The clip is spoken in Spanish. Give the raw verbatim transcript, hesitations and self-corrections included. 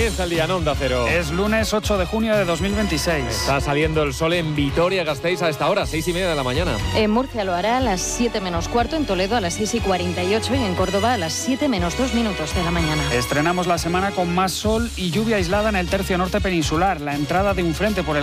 comienza el día en Onda Cero. Es lunes ocho de junio de dos mil veintiséis. Está saliendo el sol en Vitoria-Gasteiz a esta hora, seis y media de la mañana. En Murcia lo hará a las siete menos cuarto, en Toledo a las seis y cuarenta y ocho y en Córdoba a las siete menos dos minutos de la mañana. Estrenamos la semana con más sol y lluvia aislada en el tercio norte peninsular. La entrada de un frente por el